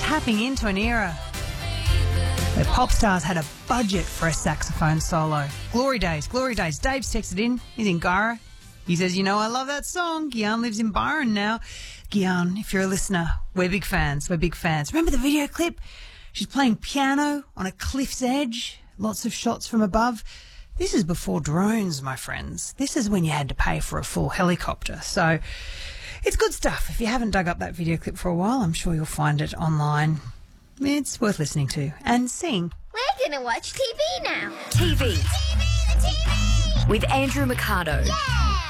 tapping into an era where pop stars had a budget for a saxophone solo. Glory days, glory days. Dave's texted in. He's in Guyra. He says, you know, I love that song. Gian lives in Byron now. Gian, if you're a listener, we're big fans. We're big fans. Remember the video clip? She's playing piano on a cliff's edge. Lots of shots from above. This is before drones, my friends. This is when you had to pay for a full helicopter. So it's good stuff. If you haven't dug up that video clip for a while, I'm sure you'll find it online. It's worth listening to and seeing. We're going to watch TV now. TV. TV. With Andrew Mercado. Yeah.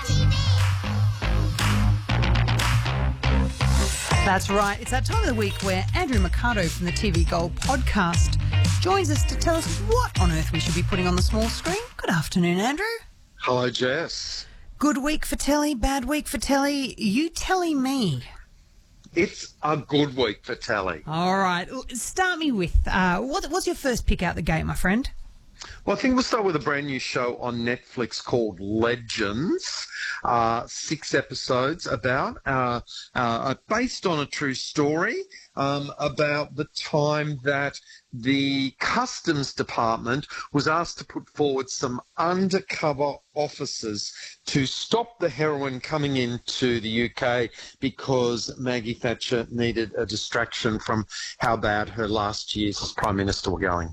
That's right. It's that time of the week where Andrew Mercado from the TV Gold podcast joins us to tell us what on earth we should be putting on the small screen. Good afternoon, Andrew. Hello, Jess. Good week for telly, bad week for telly. You telling me. It's a good week for telly. All right. Start me with, what's your first pick out the gate, my friend? Well, I think we'll start with a brand new show on Netflix called Legends. 6 episodes based on a true story about the time that the Customs Department was asked to put forward some undercover officers to stop the heroin coming into the UK because Maggie Thatcher needed a distraction from how bad her last years as Prime Minister were going.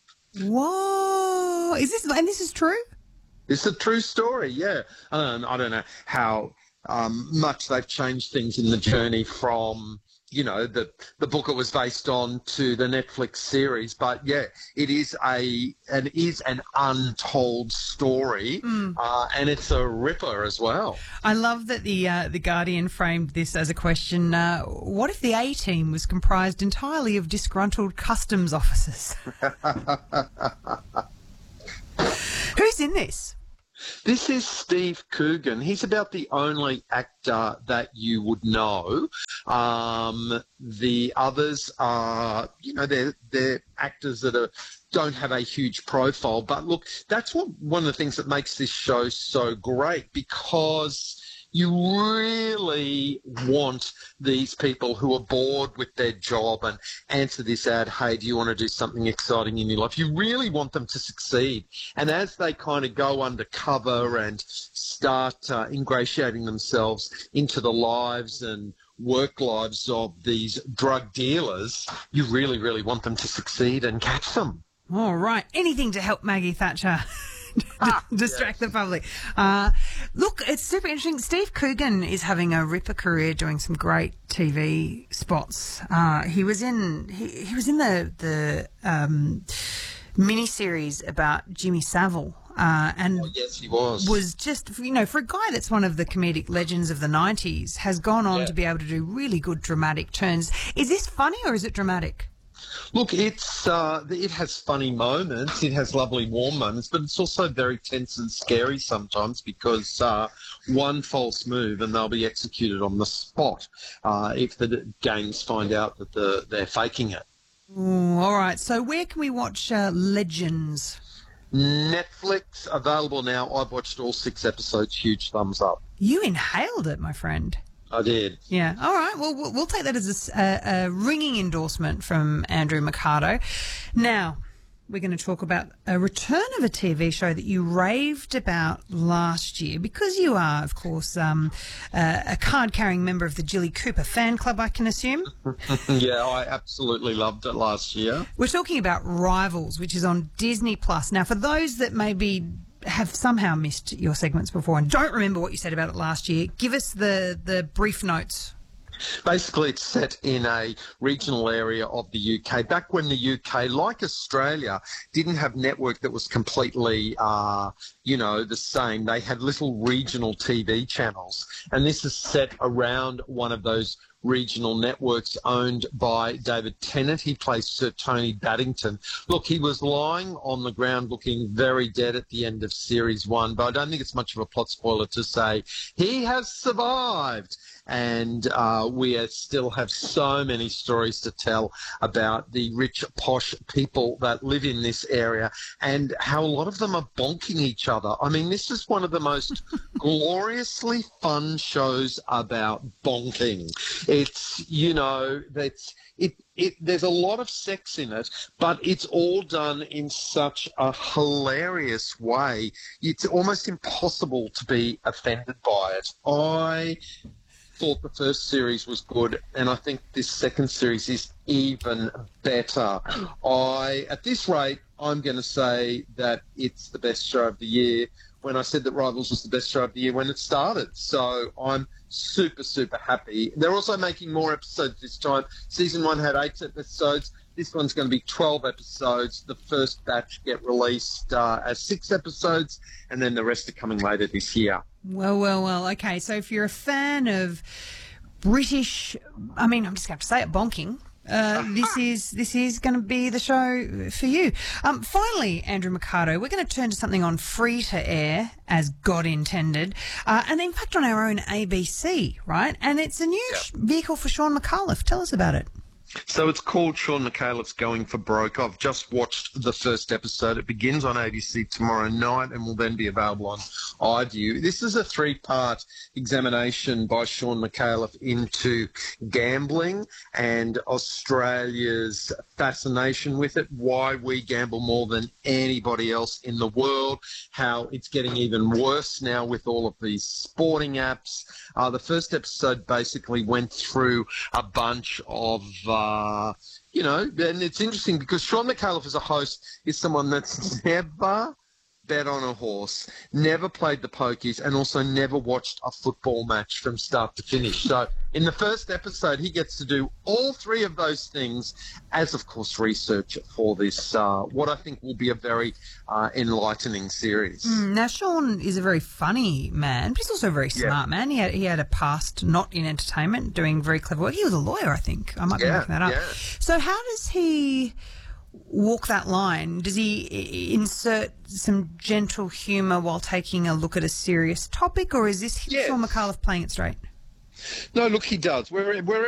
Whoa! This is true? It's a true story, yeah. I don't know how much they've changed things in the journey from, you know, the book it was based on to the Netflix series, but yeah, it is an untold story, and it's a ripper as well. I love that the Guardian framed this as a question: what if the A-Team was comprised entirely of disgruntled customs officers? Who's in this? This is Steve Coogan. He's about the only actor that you would know. The others are, you know, they're actors that don't have a huge profile. But look, that's one of the things that makes this show so great, because you really want these people who are bored with their job and answer this ad, hey, do you want to do something exciting in your life? You really want them to succeed. And as they kind of go undercover and start ingratiating themselves into the lives and work lives of these drug dealers, you really, really want them to succeed and catch them. All right. Anything to help Maggie Thatcher. Distract the public. Look, it's super interesting. Steve Coogan is having a ripper career doing some great TV spots. He was in the miniseries about Jimmy Savile. Yes, he was. Was just, you know, for a guy that's one of the comedic legends of the 90s, has gone on to be able to do really good dramatic turns. Is this funny or is it dramatic? Look, it has funny moments, it has lovely warm moments, but it's also very tense and scary sometimes, because one false move and they'll be executed on the spot if the gangs find out that they're faking it. Ooh, all right, so where can we watch Legends? Netflix, available now. I've watched all 6 episodes. Huge thumbs up. You inhaled it, my friend. I did. Yeah. All right. Well, we'll take that as a ringing endorsement from Andrew Mercado. Now, we're going to talk about a return of a TV show that you raved about last year, because you are, of course, a card-carrying member of the Jilly Cooper fan club, I can assume. Yeah, I absolutely loved it last year. We're talking about Rivals, which is on Disney+. Now, for those that maybe have somehow missed your segments before and don't remember what you said about it last year, give us the brief notes. Basically, it's set in a regional area of the UK. Back when the UK, like Australia, didn't have network that was completely, the same. They had little regional TV channels. And this is set around one of those regional networks owned by David Tennant. He plays Sir Tony Baddington. Look, he was lying on the ground looking very dead at the end of Series 1, but I don't think it's much of a plot spoiler to say he has survived. And we still have so many stories to tell about the rich, posh people that live in this area and how a lot of them are bonking each other. I mean, this is one of the most gloriously fun shows about bonking. It's, there's a lot of sex in it, but it's all done in such a hilarious way. It's almost impossible to be offended by it. I thought the first series was good, and I think this second series is even better. At this rate, I'm going to say that it's the best show of the year, when I said that Rivals was the best show of the year when it started. So I'm super, super happy. They're also making more episodes this time. Season 1 had 8 episodes. This one's going to be 12 episodes. The first batch get released as 6 episodes, and then the rest are coming later this year. Well. Okay, so if you're a fan of British, I'm just going to have to say it, bonking, this is going to be the show for you. Finally, Andrew Mercado, we're going to turn to something on free to air, as God intended, and in fact on our own ABC, right? And it's a new vehicle for Sean McAuliffe. Tell us about it. So it's called Sean McAuliffe's Going for Broke. I've just watched the first episode. It begins on ABC tomorrow night and will then be available on iView. This is a 3-part examination by Sean McAuliffe into gambling and Australia's fascination with it, why we gamble more than anybody else in the world, how it's getting even worse now with all of these sporting apps. The first episode basically went through a bunch of and it's interesting because Sean McAuliffe as a host is someone that's never bet on a horse, never played the pokies, and also never watched a football match from start to finish. So in the first episode, he gets to do all 3 of those things as, of course, research for this, what I think will be a very enlightening series. Now, Sean is a very funny man, but he's also a very smart man. He had a past not in entertainment, doing very clever work. He was a lawyer, I think. I might be making that up. Yeah. So how does he walk that line? Does he insert some gentle humour while taking a look at a serious topic, or is this Sean McAuliffe playing it straight? No, look, he does. Wherever